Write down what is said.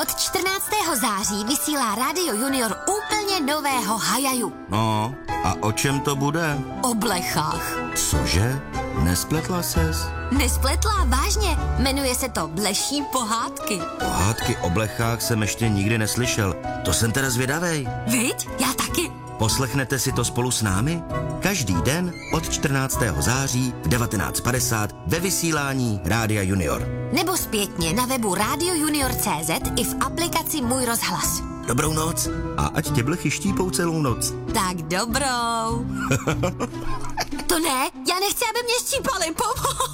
Od 14. září vysílá Radio Junior úplně nového Hajaju. No, a o čem to bude? O blechách. Cože? Nespletla ses? Nespletla, vážně. Jmenuje se to Bleší pohádky. Pohádky o blechách jsem ještě nikdy neslyšel. To jsem teda zvědavej. Viď? Já taky. Poslechnete si to spolu s námi? Každý den od 14. září v 19:50 ve vysílání Rádia Junior. Nebo zpětně na webu radiojunior.cz i v aplikaci Můj rozhlas. Dobrou noc a ať tě blechy štípou celou noc. Tak dobrou. To ne, já nechci, aby mě štípali, pomoc.